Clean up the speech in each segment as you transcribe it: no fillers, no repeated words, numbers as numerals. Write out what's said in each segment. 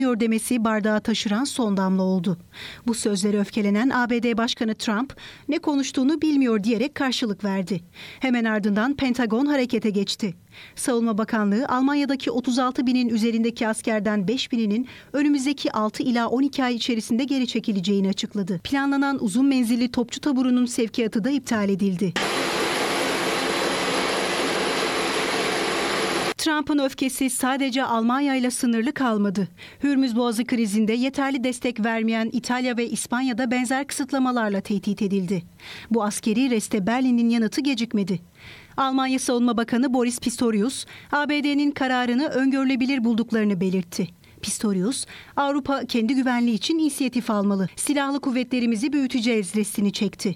demesi bardağı taşıran son damla oldu. Bu sözlere öfkelenen ABD Başkanı Trump ne konuştuğunu bilmiyor diyerek karşılık verdi. Hemen ardından Pentagon harekete geçti. Savunma Bakanlığı Almanya'daki 36 binin üzerindeki askerden 5 bininin önümüzdeki 6 ila 12 ay içerisinde geri çekileceğini açıkladı. Planlanan uzun menzilli topçu taburunun sevkiyatı da iptal edildi. Trump'ın öfkesi sadece Almanya ile sınırlı kalmadı. Hürmüz Boğazı krizinde yeterli destek vermeyen İtalya ve İspanya'da benzer kısıtlamalarla tehdit edildi. Bu askeri reste Berlin'in yanıtı gecikmedi. Almanya Savunma Bakanı Boris Pistorius, ABD'nin kararını öngörülebilir bulduklarını belirtti. Pistorius, Avrupa kendi güvenliği için inisiyatif almalı. Silahlı kuvvetlerimizi büyüteceğiz restini çekti.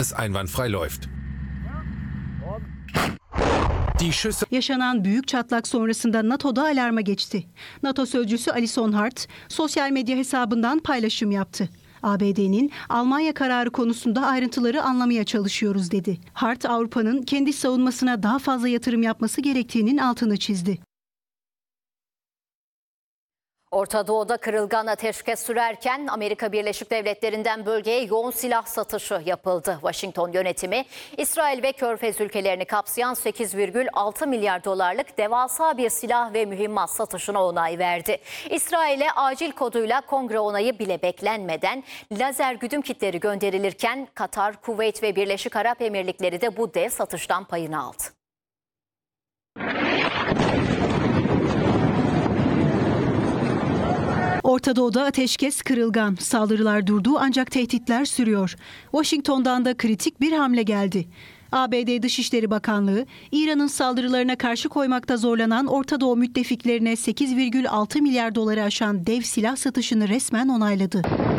Yaşanan büyük çatlak sonrasında NATO'da alarma geçti. NATO sözcüsü Alison Hart sosyal medya hesabından paylaşım yaptı. ABD'nin Almanya kararı konusunda ayrıntıları anlamaya çalışıyoruz dedi. Hart, Avrupa'nın kendi savunmasına daha fazla yatırım yapması gerektiğinin altını çizdi. Orta Doğu'da kırılgan ateşkes sürerken Amerika Birleşik Devletleri'nden bölgeye yoğun silah satışı yapıldı. Washington yönetimi İsrail ve Körfez ülkelerini kapsayan 8,6 milyar dolarlık devasa bir silah ve mühimmat satışına onay verdi. İsrail'e acil koduyla kongre onayı bile beklenmeden lazer güdüm kitleri gönderilirken Katar, Kuveyt ve Birleşik Arap Emirlikleri de bu dev satıştan payını aldı. Orta Doğu'da ateşkes kırılgan. Saldırılar durdu ancak tehditler sürüyor. Washington'dan da kritik bir hamle geldi. ABD Dışişleri Bakanlığı, İran'ın saldırılarına karşı koymakta zorlanan Orta Doğu müttefiklerine 8,6 milyar doları aşan dev silah satışını resmen onayladı.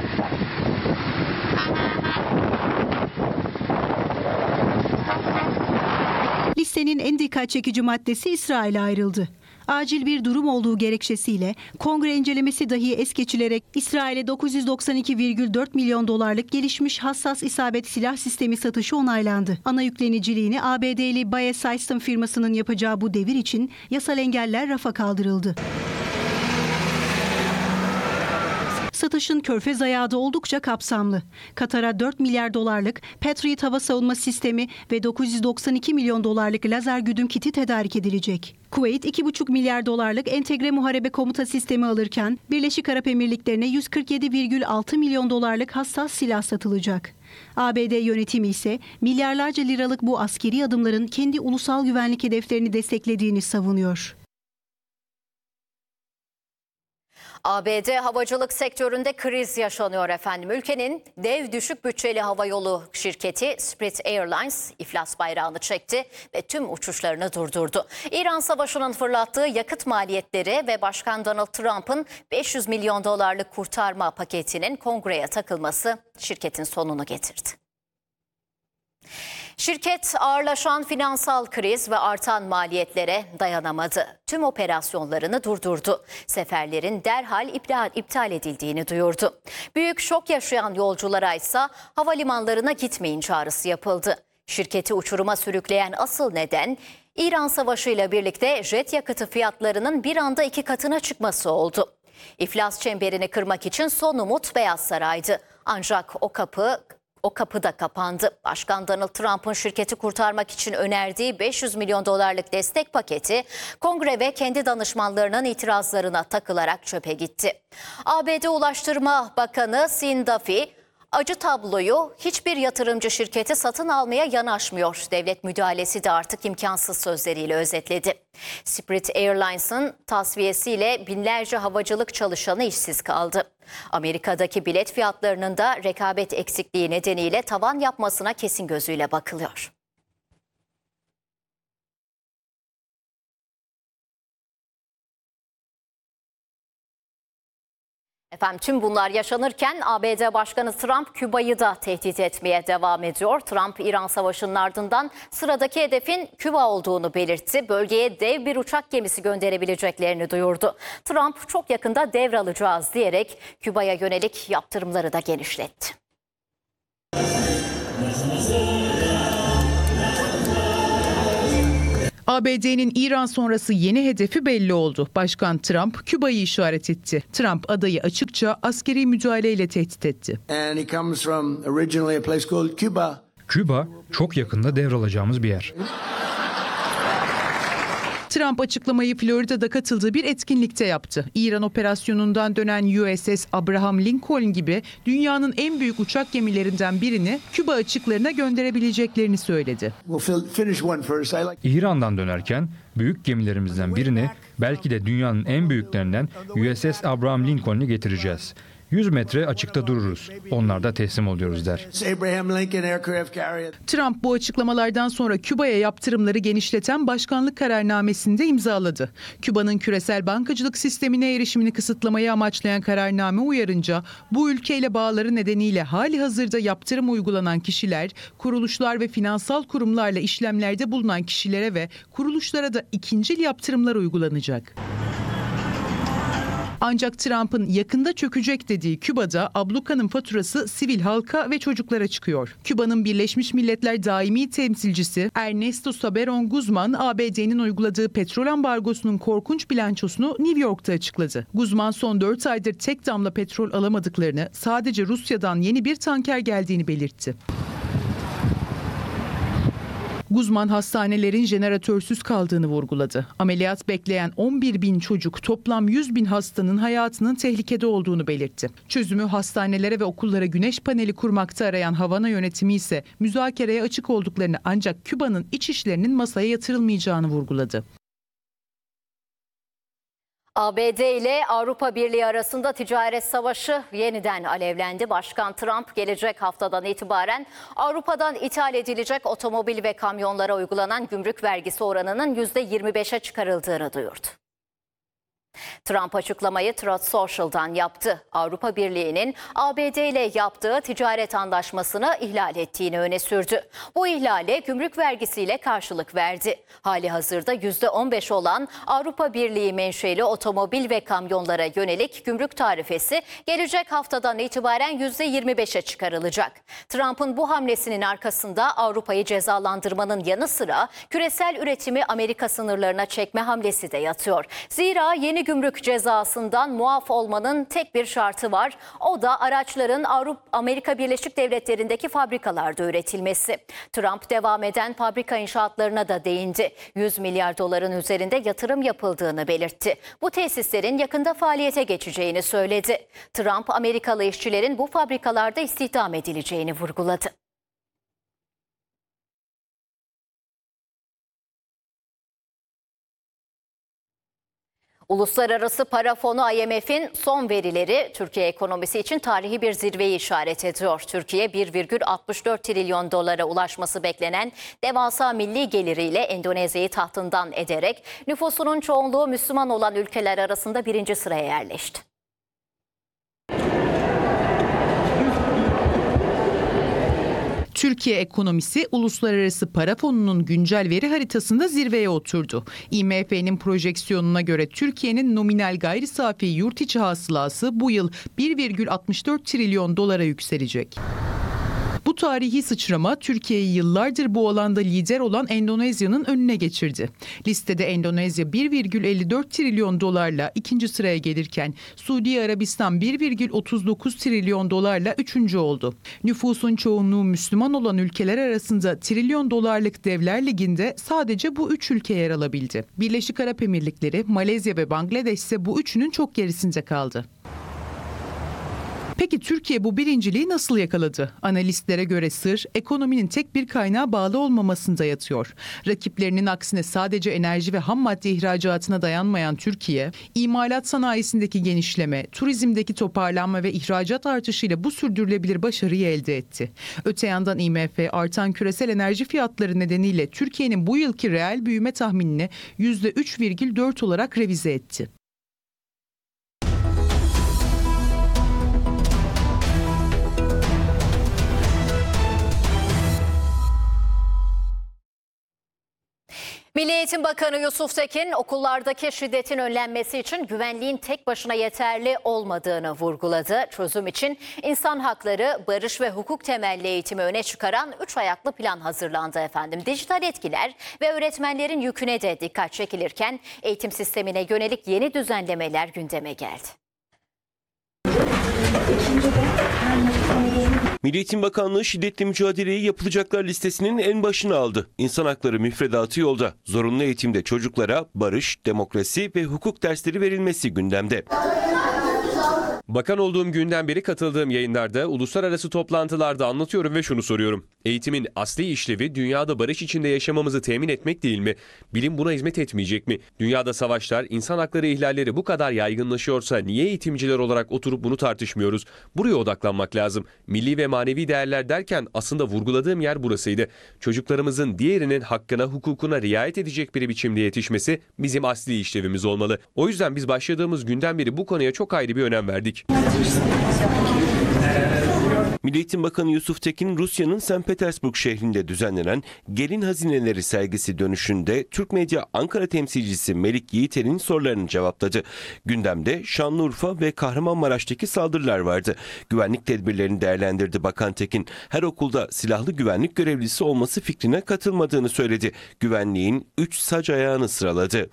Listenin en dikkat çekici maddesi İsrail'e ayrıldı. Acil bir durum olduğu gerekçesiyle kongre incelemesi dahi es geçilerek İsrail'e 992,4 milyon dolarlık gelişmiş hassas isabet silah sistemi satışı onaylandı. Ana yükleniciliğini ABD'li Baye System firmasının yapacağı bu devir için yasal engeller rafa kaldırıldı. Satışın körfez ayağı da oldukça kapsamlı. Katar'a 4 milyar dolarlık Patriot hava savunma sistemi ve 992 milyon dolarlık lazer güdüm kiti tedarik edilecek. Kuveyt 2,5 milyar dolarlık entegre muharebe komuta sistemi alırken Birleşik Arap Emirlikleri'ne 147,6 milyon dolarlık hassas silah satılacak. ABD yönetimi ise milyarlarca liralık bu askeri adımların kendi ulusal güvenlik hedeflerini desteklediğini savunuyor. ABD havacılık sektöründe kriz yaşanıyor efendim. Ülkenin dev düşük bütçeli havayolu şirketi Spirit Airlines iflas bayrağını çekti ve tüm uçuşlarını durdurdu. İran Savaşı'nın fırlattığı yakıt maliyetleri ve Başkan Donald Trump'ın 500 milyon dolarlık kurtarma paketinin kongreye takılması şirketin sonunu getirdi. Şirket ağırlaşan finansal kriz ve artan maliyetlere dayanamadı. Tüm operasyonlarını durdurdu. Seferlerin derhal iptal edildiğini duyurdu. Büyük şok yaşayan yolculara ise havalimanlarına gitmeyin çağrısı yapıldı. Şirketi uçuruma sürükleyen asıl neden İran Savaşı ile birlikte jet yakıtı fiyatlarının bir anda 2 katına çıkması oldu. İflas çemberini kırmak için son umut Beyaz Saray'dı. Ancak o kapı da kapandı. Başkan Donald Trump'ın şirketi kurtarmak için önerdiği 500 milyon dolarlık destek paketi kongre ve kendi danışmanlarının itirazlarına takılarak çöpe gitti. ABD Ulaştırma Bakanı Sean Duffy, acı tabloyu hiçbir yatırımcı şirketi satın almaya yanaşmıyor. Devlet müdahalesi de artık imkansız sözleriyle özetledi. Spirit Airlines'ın tasfiyesiyle binlerce havacılık çalışanı işsiz kaldı. Amerika'daki bilet fiyatlarının da rekabet eksikliği nedeniyle tavan yapmasına kesin gözüyle bakılıyor. Efendim tüm bunlar yaşanırken ABD Başkanı Trump Küba'yı da tehdit etmeye devam ediyor. Trump İran Savaşı'nın ardından sıradaki hedefin Küba olduğunu belirtti. Bölgeye dev bir uçak gemisi gönderebileceklerini duyurdu. Trump çok yakında devralacağız diyerek Küba'ya yönelik yaptırımları da genişletti. ABD'nin İran sonrası yeni hedefi belli oldu. Başkan Trump Küba'yı işaret etti. Trump adayı açıkça askeri müdahaleyle tehdit etti. And he comes from originally a place called Cuba. Küba çok yakında devralacağımız bir yer. Trump açıklamayı Florida'da katıldığı bir etkinlikte yaptı. İran operasyonundan dönen USS Abraham Lincoln gibi dünyanın en büyük uçak gemilerinden birini Küba açıklarına gönderebileceklerini söyledi. İran'dan dönerken büyük gemilerimizden birini, belki de dünyanın en büyüklerinden USS Abraham Lincoln'u getireceğiz. 100 metre açıkta dururuz. Onlar da teslim oluyoruz der. Trump bu açıklamalardan sonra Küba'ya yaptırımları genişleten başkanlık kararnamesinde imzaladı. Küba'nın küresel bankacılık sistemine erişimini kısıtlamayı amaçlayan kararname uyarınca bu ülkeyle bağları nedeniyle hali hazırda yaptırım uygulanan kişiler, kuruluşlar ve finansal kurumlarla işlemlerde bulunan kişilere ve kuruluşlara da ikincil yaptırımlar uygulanacak. Ancak Trump'ın yakında çökecek dediği Küba'da ablukanın faturası sivil halka ve çocuklara çıkıyor. Küba'nın Birleşmiş Milletler daimi temsilcisi Ernesto Saberon Guzman, ABD'nin uyguladığı petrol ambargosunun korkunç bilançosunu New York'ta açıkladı. Guzman son 4 aydır tek damla petrol alamadıklarını, sadece Rusya'dan yeni bir tanker geldiğini belirtti. Guzman hastanelerin jeneratörsüz kaldığını vurguladı. Ameliyat bekleyen 11 bin çocuk, toplam 100 bin hastanın hayatının tehlikede olduğunu belirtti. Çözümü hastanelere ve okullara güneş paneli kurmakta arayan Havana yönetimi ise müzakereye açık olduklarını, ancak Küba'nın iç işlerinin masaya yatırılmayacağını vurguladı. ABD ile Avrupa Birliği arasında ticaret savaşı yeniden alevlendi. Başkan Trump gelecek haftadan itibaren Avrupa'dan ithal edilecek otomobil ve kamyonlara uygulanan gümrük vergisi oranının %25'e çıkarıldığını duyurdu. Trump açıklamayı Truth Social'dan yaptı. Avrupa Birliği'nin ABD ile yaptığı ticaret anlaşmasını ihlal ettiğini öne sürdü. Bu ihlale gümrük vergisiyle karşılık verdi. Hali hazırda %15 olan Avrupa Birliği menşeli otomobil ve kamyonlara yönelik gümrük tarifesi gelecek haftadan itibaren %25'e çıkarılacak. Trump'ın bu hamlesinin arkasında Avrupa'yı cezalandırmanın yanı sıra küresel üretimi Amerika sınırlarına çekme hamlesi de yatıyor. Zira yeni gümrük cezasından muaf olmanın tek bir şartı var. O da araçların Amerika Birleşik Devletleri'ndeki fabrikalarda üretilmesi. Trump devam eden fabrika inşaatlarına da değindi. 100 milyar doların üzerinde yatırım yapıldığını belirtti. Bu tesislerin yakında faaliyete geçeceğini söyledi. Trump, Amerikalı işçilerin bu fabrikalarda istihdam edileceğini vurguladı. Uluslararası Para Fonu IMF'in son verileri Türkiye ekonomisi için tarihi bir zirveyi işaret ediyor. Türkiye 1,64 trilyon dolara ulaşması beklenen devasa milli geliriyle Endonezya'yı tahtından ederek nüfusunun çoğunluğu Müslüman olan ülkeler arasında 1. sıraya yerleşti. Türkiye ekonomisi Uluslararası Para Fonu'nun güncel veri haritasında zirveye oturdu. IMF'nin projeksiyonuna göre Türkiye'nin nominal gayri safi yurt içi hasılası bu yıl 1,64 trilyon dolara yükselecek. Bu tarihi sıçrama Türkiye'yi yıllardır bu alanda lider olan Endonezya'nın önüne geçirdi. Listede Endonezya 1,54 trilyon dolarla 2. sıraya gelirken Suudi Arabistan 1,39 trilyon dolarla 3. oldu. Nüfusun çoğunluğu Müslüman olan ülkeler arasında trilyon dolarlık Devler Ligi'nde sadece bu 3 ülke yer alabildi. Birleşik Arap Emirlikleri, Malezya ve Bangladeş ise bu üçünün çok gerisinde kaldı. Peki Türkiye bu birinciliği nasıl yakaladı? Analistlere göre sır, ekonominin tek bir kaynağa bağlı olmamasında yatıyor. Rakiplerinin aksine sadece enerji ve ham madde ihracatına dayanmayan Türkiye, imalat sanayisindeki genişleme, turizmdeki toparlanma ve ihracat artışıyla bu sürdürülebilir başarıyı elde etti. Öte yandan IMF, artan küresel enerji fiyatları nedeniyle Türkiye'nin bu yılki reel büyüme tahminini %3,4 olarak revize etti. Milli Milli Eğitim Bakanı Yusuf Tekin, okullardaki şiddetin önlenmesi için güvenliğin tek başına yeterli olmadığını vurguladı. Çözüm için insan hakları, barış ve hukuk temelli eğitimi öne çıkaran 3 ayaklı plan hazırlandı efendim. Dijital etkiler ve öğretmenlerin yüküne de dikkat çekilirken eğitim sistemine yönelik yeni düzenlemeler gündeme geldi. Milli Eğitim Bakanlığı şiddetle mücadeleyi yapılacaklar listesinin en başına aldı. İnsan hakları müfredatı yolda. Zorunlu eğitimde çocuklara barış, demokrasi ve hukuk dersleri verilmesi gündemde. Bakan olduğum günden beri katıldığım yayınlarda, uluslararası toplantılarda anlatıyorum ve şunu soruyorum. Eğitimin asli işlevi dünyada barış içinde yaşamamızı temin etmek değil mi? Bilim buna hizmet etmeyecek mi? Dünyada savaşlar, insan hakları ihlalleri bu kadar yaygınlaşıyorsa niye eğitimciler olarak oturup bunu tartışmıyoruz? Buraya odaklanmak lazım. Milli ve manevi değerler derken aslında vurguladığım yer burasıydı. Çocuklarımızın diğerinin hakkına, hukukuna riayet edecek bir biçimde yetişmesi bizim asli işlevimiz olmalı. O yüzden biz başladığımız günden beri bu konuya çok ayrı bir önem verdik. Milli Eğitim Bakanı Yusuf Tekin, Rusya'nın St. Petersburg şehrinde düzenlenen Gelin Hazineleri sergisi dönüşünde Türk Medya Ankara temsilcisi Melik Yiğiter'in sorularını cevapladı. Gündemde Şanlıurfa ve Kahramanmaraş'taki saldırılar vardı. Güvenlik tedbirlerini değerlendirdi Bakan Tekin. Her okulda silahlı güvenlik görevlisi olması fikrine katılmadığını söyledi. Güvenliğin 3 sac ayağını sıraladı.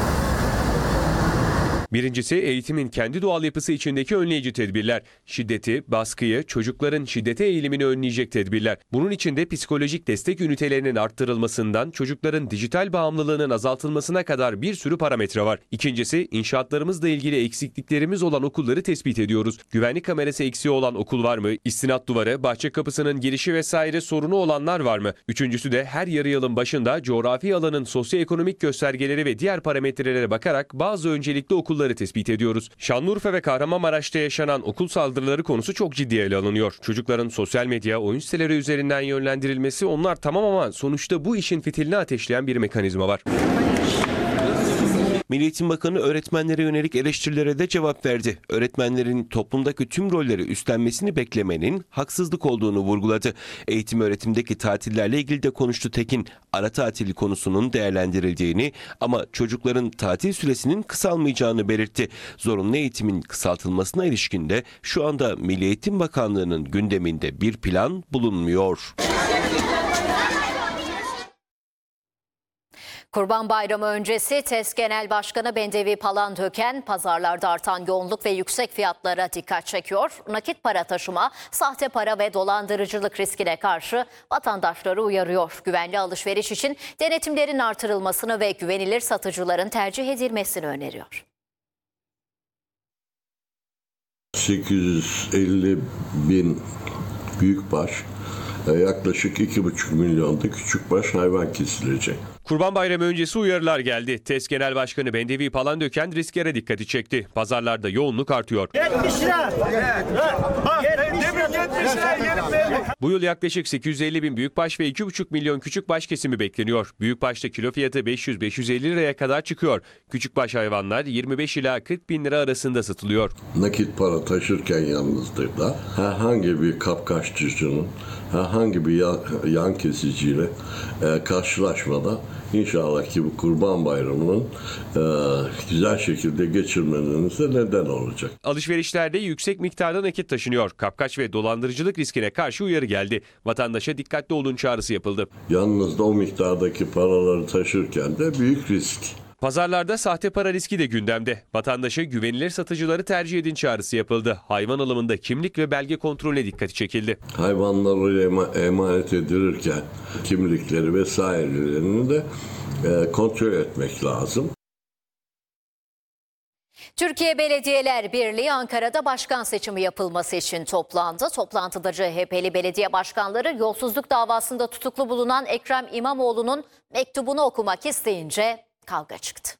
Birincisi, eğitimin kendi doğal yapısı içindeki önleyici tedbirler. Şiddeti, baskıyı, çocukların şiddete eğilimini önleyecek tedbirler. Bunun içinde psikolojik destek ünitelerinin arttırılmasından çocukların dijital bağımlılığının azaltılmasına kadar bir sürü parametre var. İkincisi, inşaatlarımızla ilgili eksikliklerimiz olan okulları tespit ediyoruz. Güvenlik kamerası eksiği olan okul var mı? İstinat duvarı, bahçe kapısının girişi vesaire sorunu olanlar var mı? Üçüncüsü de her yarı yılın başında coğrafi alanın sosyoekonomik göstergeleri ve diğer parametrelere bakarak bazı öncelikli okulları tespit ediyoruz. Şanlıurfa ve Kahramanmaraş'ta yaşanan okul saldırıları konusu çok ciddiye ele alınıyor. Çocukların sosyal medya, oyun siteleri üzerinden yönlendirilmesi onlar tamam ama sonuçta bu işin fitilini ateşleyen bir mekanizma var. Milli Eğitim Bakanı öğretmenlere yönelik eleştirilere de cevap verdi. Öğretmenlerin toplumdaki tüm rolleri üstlenmesini beklemenin haksızlık olduğunu vurguladı. Eğitim öğretimdeki tatillerle ilgili de konuştu Tekin. Ara tatili konusunun değerlendirildiğini ama çocukların tatil süresinin kısalmayacağını belirtti. Zorunlu eğitimin kısaltılmasına ilişkin de şu anda Milli Eğitim Bakanlığı'nın gündeminde bir plan bulunmuyor. Kurban Bayramı öncesi TES Genel Başkanı Bendevi Palandöken pazarlarda artan yoğunluk ve yüksek fiyatlara dikkat çekiyor. Nakit para taşıma, sahte para ve dolandırıcılık riskine karşı vatandaşları uyarıyor. Güvenli alışveriş için denetimlerin artırılmasını ve güvenilir satıcıların tercih edilmesini öneriyor. 850 bin büyükbaş, yaklaşık 2,5 milyonda küçükbaş hayvan kesilecek. Kurban Bayramı öncesi uyarılar geldi. TES Genel Başkanı Bendevi Palandöken risklere dikkati çekti. Pazarlarda yoğunluk artıyor. 70 lira. Bu yıl yaklaşık 850 bin büyükbaş ve 2,5 milyon küçükbaş kesimi bekleniyor. Büyükbaşta kilo fiyatı 500-550 liraya kadar çıkıyor. Küçükbaş hayvanlar 25 ila 40 bin lira arasında satılıyor. Nakit para taşırken yalnızdır da herhangi bir kapkaççıcının herhangi bir yan kesiciyle karşılaşmadan İnşallah ki bu Kurban Bayramı'nın güzel şekilde geçirmenize neden olacak. Alışverişlerde yüksek miktarda nakit taşınıyor. Kapkaç ve dolandırıcılık riskine karşı uyarı geldi. Vatandaşa dikkatli olun çağrısı yapıldı. Yanınızda o miktardaki paraları taşırken de büyük risk. Pazarlarda sahte para riski de gündemde. Vatandaşa güvenilir satıcıları tercih edin çağrısı yapıldı. Hayvan alımında kimlik ve belge kontrolüne dikkati çekildi. Hayvanları emanet edilirken kimlikleri vesairelerini de kontrol etmek lazım. Türkiye Belediyeler Birliği Ankara'da başkan seçimi yapılması için toplandı. Toplantıda CHP'li belediye başkanları yolsuzluk davasında tutuklu bulunan Ekrem İmamoğlu'nun mektubunu okumak isteyince kavga çıktı.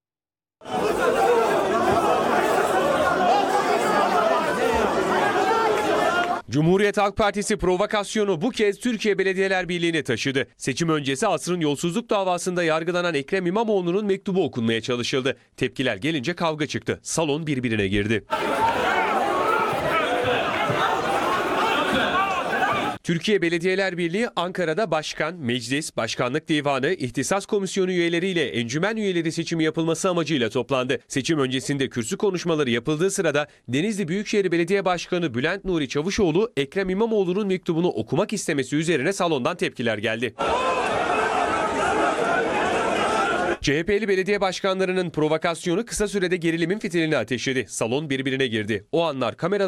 Cumhuriyet Halk Partisi provokasyonu bu kez Türkiye Belediyeler Birliği'ne taşıdı. Seçim öncesi asrın yolsuzluk davasında yargılanan Ekrem İmamoğlu'nun mektubu okunmaya çalışıldı. Tepkiler gelince kavga çıktı. Salon birbirine girdi. Türkiye Belediyeler Birliği Ankara'da başkan, meclis, başkanlık divanı, ihtisas komisyonu üyeleriyle encümen üyeleri seçimi yapılması amacıyla toplandı. Seçim öncesinde kürsü konuşmaları yapıldığı sırada Denizli Büyükşehir Belediye Başkanı Bülent Nuri Çavuşoğlu, Ekrem İmamoğlu'nun mektubunu okumak istemesi üzerine salondan tepkiler geldi. CHP'li belediye başkanlarının provokasyonu kısa sürede gerilimin fitilini ateşledi. Salon birbirine girdi. O anlar kameralar